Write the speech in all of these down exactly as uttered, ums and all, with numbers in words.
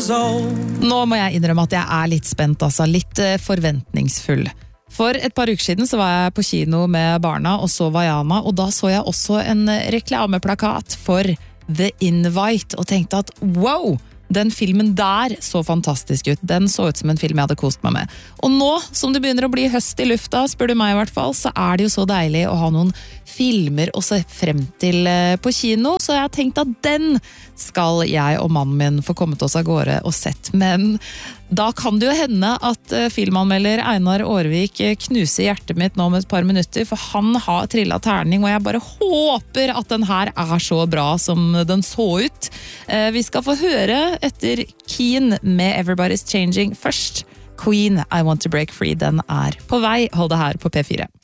years old. Nå må jeg innrømme at jeg er litt spent, altså, litt eh, forventningsfull. For et par uker siden så var jeg på kino med barna og så Vaiana, og da så jeg også en reklameplakat for The Invite, og tenkte at wow, den filmen der så fantastisk ut. Den så ut som en film jeg hadde kost meg med. Og nå, som det begynner å bli høst i lufta, spør du meg i hvert fall, så er det jo så deilig å ha noen filmer å se frem til på kino, så jeg har tenkt at den skal jeg og mannen min få kommet oss av gårde og sett. Men da kan det jo hende at filmanmelder Einar Aarvik knuser hjertet mitt nå om et par minutter, for han har trillet terning, og jeg bare håper at den her er så bra som den så ut. Vi skal få høre etter Keen med Everybody's Changing først. Queen, I Want to Break Free, den er på vei. Hold det her på P fire.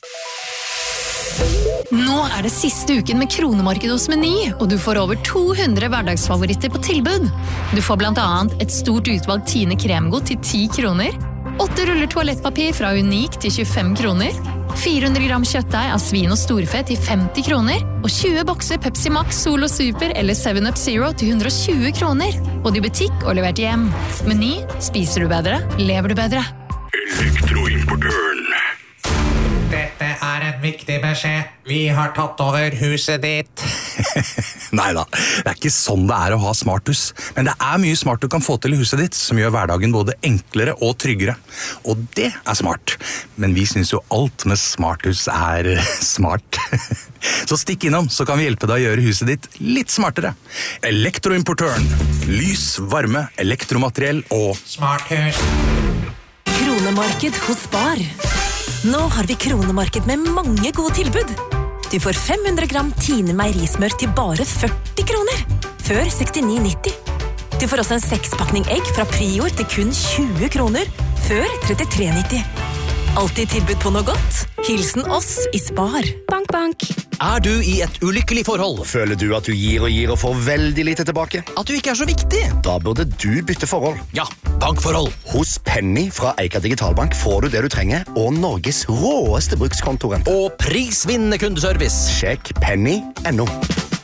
Nå er det siste uken med kronemarked hos Meny, og du får over to hundre hverdagsfavoritter på tilbud. Du får blant annet et stort utvalg Tine kremgodt til ti kroner, åtte ruller toalettpapir fra Unik til tjuefem kroner, fire hundre gram kjøttdeig av svin og storfe til femti kroner, og tjue bokser Pepsi Max, Solo Super eller seven up Zero til hundre og tjue kroner. Både i butikk og levert hjem. Meny, spiser du bedre, lever du bedre. Elektroimportøren. Dette er en viktig beskjed. Vi har tatt over huset ditt. Neida, det er ikke sånn det er å ha smarthus. Men det er mye smart du kan få til i huset ditt, som gjør hverdagen både enklere og tryggere. Og det er smart. Men vi synes jo alt med smarthus er smart. Så stikk innom, så kan vi hjelpe deg å gjøre huset ditt litt smartere. Elektroimportøren. Lys, varme, elektromateriell og Smarthus. Kronemarked hos Spar. Nå har vi kronemarked med mange gode tilbud. Du får fem hundre gram Tine meierismør til bare førti kroner, før sekstini nitti. Du får også en sekspakning egg fra Prior til kun tjue kroner, før trettitre nitti. Alltid tilbud på noe godt. Hilsen oss i Spar. Bank, bank. Er du i et ulykkelig forhold? Føler du at du gir og gir og får veldig lite tilbake? At du ikke er så viktig? Da burde du bytte forhold. Ja, bankforhold. Hos Penny fra Eika Digitalbank får du det du trenger, og Norges råeste brukskontorrente. Og prisvinnende kundeservice. Sjekk penny punktum no.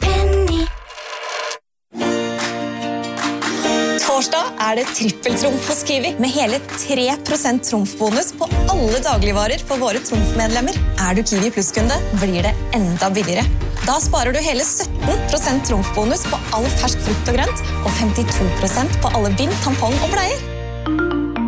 Torsdag er det trippeltrumf hos Kiwi, med hele tre prosent trumfbonus på alle dagligvarer for våre trumfmedlemmer. Er du Kiwi Plus-kunde, blir det enda billigere. Da sparer du hele sytten prosent trumfbonus på all fersk frukt og grønt, og femtito prosent på alle bind, tampong og bleier.